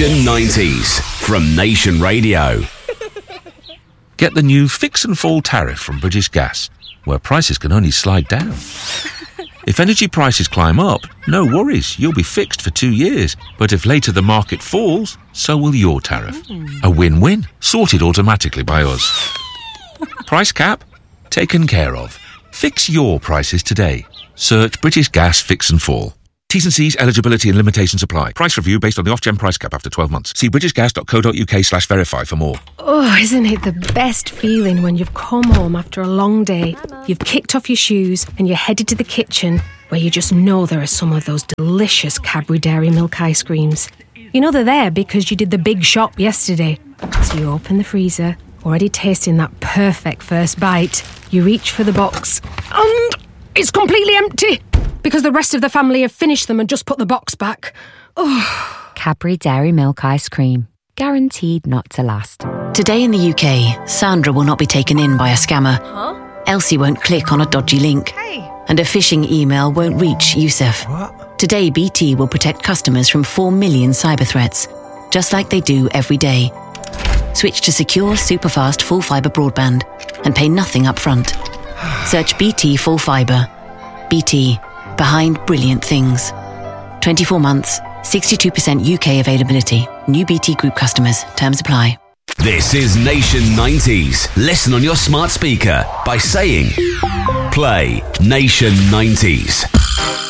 Nation 90s from Nation Radio. Get the new Fix and Fall tariff from British Gas, where prices can only slide down. If energy prices climb up, no worries, you'll be fixed for 2 years. But if later the market falls, so will your tariff. A win-win, sorted automatically by us. Price cap? Taken care of. Fix your prices today. Search British Gas Fix and Fall. T's and C's, eligibility and limitations apply. Price review based on the off-gen price cap after 12 months. See britishgas.co.uk/verify for more. Oh, isn't it the best feeling when you've come home after a long day, you've kicked off your shoes and you're headed to the kitchen where you just know there are some of those delicious Cadbury Dairy Milk ice creams. You know they're there because you did the big shop yesterday. So you open the freezer, already tasting that perfect first bite. You reach for the box and it's completely empty because the rest of the family have finished them and just put the box back. Oh. Cadbury Dairy Milk Ice Cream. Guaranteed not to last. Today in the UK, Sandra will not be taken in by a scammer. Elsie won't click on a dodgy link. And a phishing email won't reach Yusuf. Today, BT will protect customers from 4 million cyber threats, just like they do every day. Switch to secure, super-fast, full-fibre broadband and pay nothing up front. Search BT Full Fibre. BT. Behind brilliant things. 24 months, 62% UK availability. New BT Group customers. Terms apply. This is Nation 90s. Listen on your smart speaker by saying, play Nation 90s.